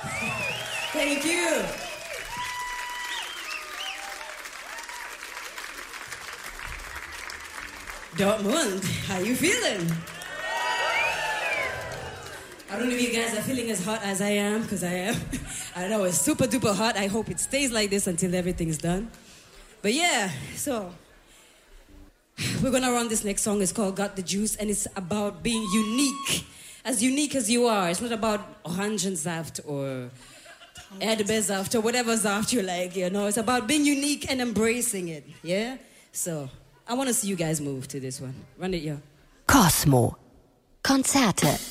Thank you. Dortmund, how you feeling? I don't know if you guys are feeling as hot as I am, because I am. I know, it's super duper hot. I hope it stays like this until everything's done. But yeah, so we're gonna run this next song. It's called Got the Juice, and it's about being unique as you are. It's not about Orangensaft or Erdbeersaft or whatever Saft you like, you know. It's about being unique and embracing it, yeah? So, I want to see you guys move to this one. Run it, yo. Cosmo. Konzerte.